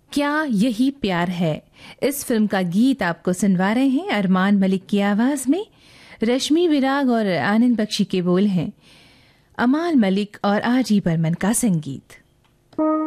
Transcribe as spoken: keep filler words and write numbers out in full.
क्या यही प्यार है। इस फिल्म का गीत आपको सुनवा रहे हैं अरमान मलिक की आवाज में। रश्मि विराग और आनंद बख्शी के बोल हैं। अमाल मलिक और आर डी बर्मन का संगीत।